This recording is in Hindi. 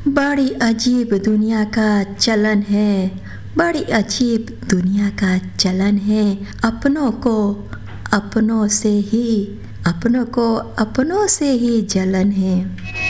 बड़ी अजीब दुनिया का चलन है, बड़ी अजीब दुनिया का चलन है। अपनों को अपनों से ही जलन है।